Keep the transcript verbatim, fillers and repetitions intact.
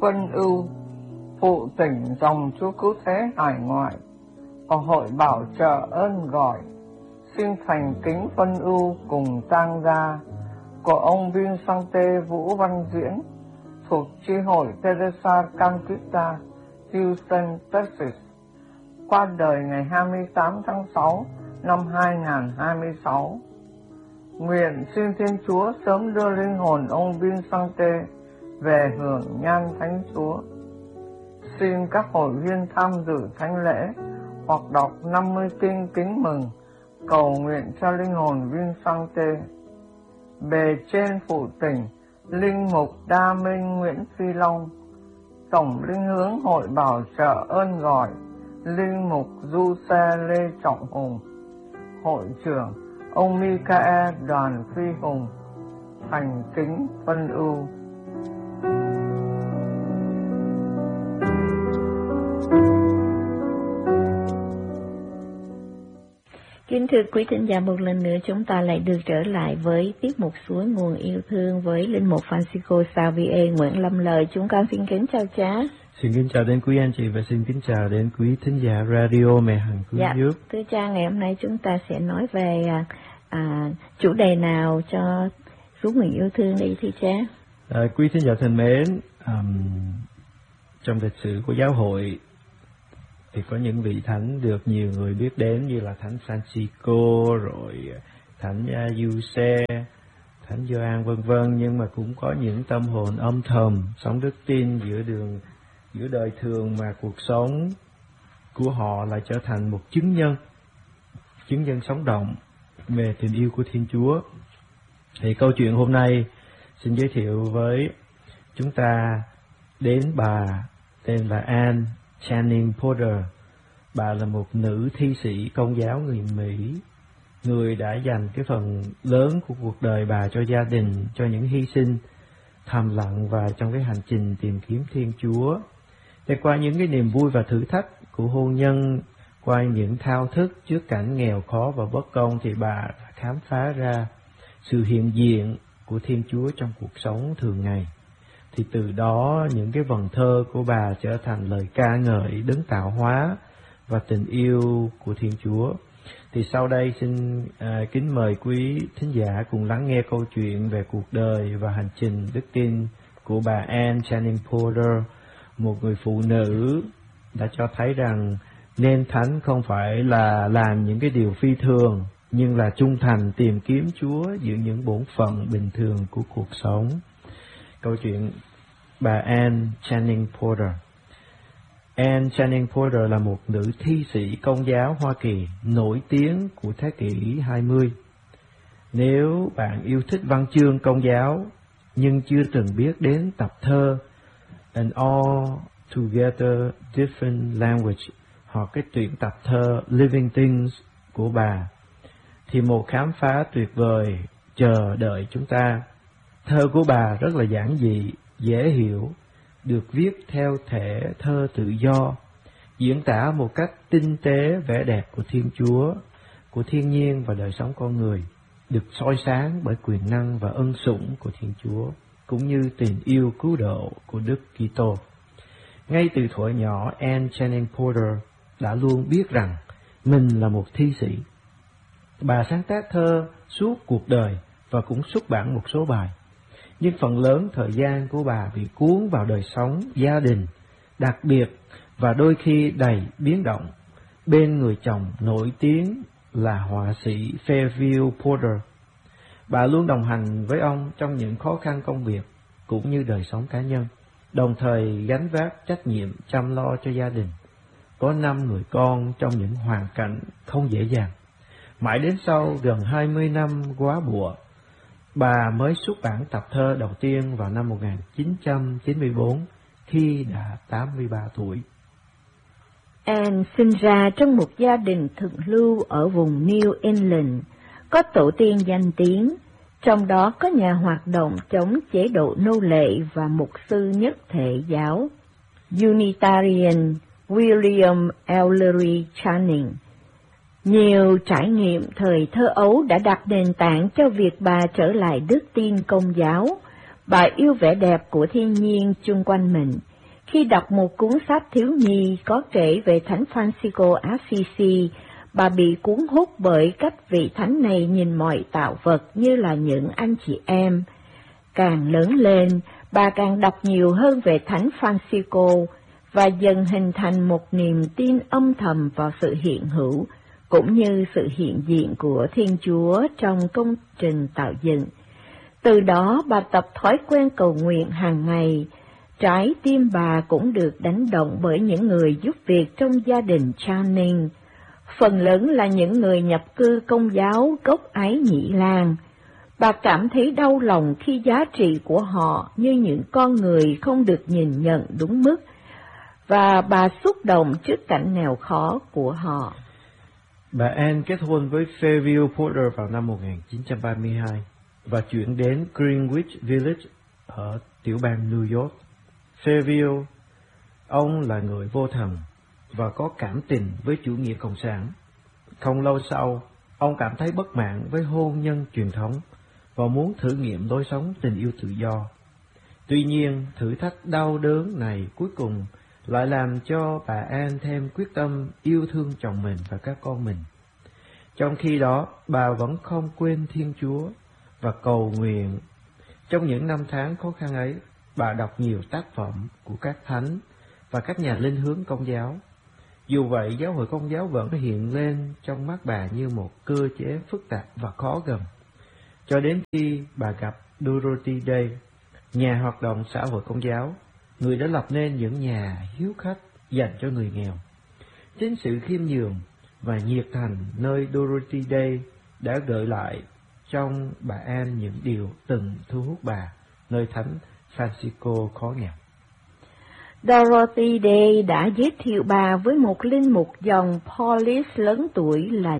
Phân Ưu, phụ tỉnh dòng Chúa Cứu Thế hải ngoại, và hội bảo trợ ơn gọi xin thành kính phân ưu cùng tang gia của ông Vincente Vũ Văn Diễn thuộc chi hội Teresa Calcutta, Houston, Texas, qua đời ngày hai mươi tám tháng sáu năm hai nghìn không trăm hai mươi sáu. Nguyện xin Thiên Chúa sớm đưa linh hồn ông Vincente về hưởng nhan Thánh Chúa. Xin các hội viên tham dự thánh lễ hoặc đọc năm mươi kinh kính mừng cầu nguyện cho linh hồn Vincente. Bề trên phụ tỉnh Linh mục Đa Minh Nguyễn Phi Long, tổng linh hướng hội bảo trợ ơn gọi Linh mục Du Xe Lê Trọng Hùng, hội trưởng ông Michael Đoàn Phi Hùng, thành kính phân ưu. Kính thưa quý thính giả, một lần nữa chúng ta lại được trở lại với tiết mục Suối Nguồn Yêu Thương với Linh mục Francisco Xavier Nguyễn Lâm Lời. Chúng con xin kính chào cha. Xin kính chào đến quý anh chị và xin kính chào đến quý thính giả radio Mẹ Hằng Cứu Dạ, Giúp. thưa cha, ngày hôm nay chúng ta sẽ nói về à, chủ đề nào cho Suối Nguồn Yêu Thương đây thưa cha? À, quý thính giả thân mến, um, trong lịch sử của giáo hội thì có những vị thánh được nhiều người biết đến như là Thánh Francisco, rồi Thánh Giuse, Thánh Gioan vân vân, nhưng mà cũng có những tâm hồn âm thầm sống đức tin giữa đường giữa đời thường mà cuộc sống của họ lại trở thành một chứng nhân, chứng nhân sống động về tình yêu của Thiên Chúa. Thì câu chuyện hôm nay xin giới thiệu với chúng ta đến bà tên là Anne Channing Porter. Bà là một nữ thi sĩ công giáo người Mỹ, người đã dành cái phần lớn của cuộc đời bà cho gia đình, cho những hy sinh thầm lặng và trong cái hành trình tìm kiếm Thiên Chúa. Để qua những cái niềm vui và thử thách của hôn nhân, qua những thao thức trước cảnh nghèo khó và bất công, thì bà đã khám phá ra sự hiện diện của Thiên Chúa trong cuộc sống thường ngày. Thì từ đó những cái vần thơ của bà trở thành lời ca ngợi đấng tạo hóa và tình yêu của Thiên Chúa. Thì sau đây xin à, kính mời quý thính giả cùng lắng nghe câu chuyện về cuộc đời và hành trình đức tin của bà Anne Channing Porter, một người phụ nữ đã cho thấy rằng nên thánh không phải là làm những cái điều phi thường, nhưng là trung thành tìm kiếm Chúa giữa những bổn phận bình thường của cuộc sống. Câu chuyện bà Anne Channing Porter. Anne Channing Porter là một nữ thi sĩ công giáo Hoa Kỳ nổi tiếng của thế kỷ hai mươi. Nếu bạn yêu thích văn chương công giáo nhưng chưa từng biết đến tập thơ An Altogether Different Language hoặc cái tuyển tập thơ Living Things của bà, thì một khám phá tuyệt vời chờ đợi chúng ta. Thơ của bà rất là giản dị, dễ hiểu, được viết theo thể thơ tự do, diễn tả một cách tinh tế vẻ đẹp của Thiên Chúa, của thiên nhiên và đời sống con người, được soi sáng bởi quyền năng và ân sủng của Thiên Chúa, cũng như tình yêu cứu độ của Đức Kitô. Ngay từ thuở nhỏ, Anne Channing Porter đã luôn biết rằng mình là một thi sĩ. Bà sáng tác thơ suốt cuộc đời và cũng xuất bản một số bài. Nhưng phần lớn thời gian của bà bị cuốn vào đời sống, gia đình, đặc biệt và đôi khi đầy biến động, bên người chồng nổi tiếng là họa sĩ Fairfield Porter. Bà luôn đồng hành với ông trong những khó khăn công việc cũng như đời sống cá nhân, đồng thời gánh vác trách nhiệm chăm lo cho gia đình. Có năm người con trong những hoàn cảnh không dễ dàng. Mãi đến sau gần hai mươi năm góa bụa, bà mới xuất bản tập thơ đầu tiên vào năm một nghìn chín trăm chín mươi tư khi đã tám mươi ba tuổi. Anne sinh ra trong một gia đình thượng lưu ở vùng New England, có tổ tiên danh tiếng, trong đó có nhà hoạt động chống chế độ nô lệ và mục sư nhất thể giáo Unitarian William Ellery Channing. Nhiều trải nghiệm thời thơ ấu đã đặt nền tảng cho việc bà trở lại đức tin công giáo. Bà yêu vẻ đẹp của thiên nhiên chung quanh mình, Khi đọc một cuốn sách thiếu nhi có kể về Thánh Francisco Assisi, bà bị cuốn hút bởi cách vị thánh này nhìn mọi tạo vật như là những anh chị em. Càng lớn lên, bà càng đọc nhiều hơn về Thánh Francisco và dần hình thành một niềm tin âm thầm vào sự hiện hữu, cũng như sự hiện diện của Thiên Chúa trong công trình tạo dựng. Từ đó bà tập thói quen cầu nguyện hàng ngày. Trái tim bà cũng được đánh động bởi những người giúp việc trong gia đình Channing, phần lớn là những người nhập cư Công giáo gốc Ái Nhĩ Lan. Bà cảm thấy đau lòng khi giá trị của họ như những con người không được nhìn nhận đúng mức, và bà xúc động trước cảnh nghèo khó của họ. Bà Anne kết hôn với Fairview Porter vào năm một nghìn chín trăm ba mươi hai và chuyển đến Greenwich Village ở tiểu bang New York. Fairview, ông là người vô thần và có cảm tình với chủ nghĩa cộng sản. Không lâu sau, ông cảm thấy bất mãn với hôn nhân truyền thống và muốn thử nghiệm lối sống tình yêu tự do. Tuy nhiên, thử thách đau đớn này cuối cùng lại làm cho bà Anne thêm quyết tâm yêu thương chồng mình và các con mình. Trong khi đó, bà vẫn không quên Thiên Chúa và cầu nguyện. Trong những năm tháng khó khăn ấy, bà đọc nhiều tác phẩm của các thánh và các nhà linh hướng Công giáo. Dù vậy, giáo hội Công giáo vẫn hiện lên trong mắt bà như một cơ chế phức tạp và khó gần. Cho đến khi bà gặp Dorothy Day, nhà hoạt động xã hội Công giáo, người đã lập nên những nhà hiếu khách dành cho người nghèo. Chính sự khiêm nhường và nhiệt thành nơi Dorothy Day đã gợi lại trong bà Anne những điều từng thu hút bà nơi Thánh Francisco khó nghèo. Dorothy Day đã giới thiệu bà với một linh mục dòng Polish lớn tuổi là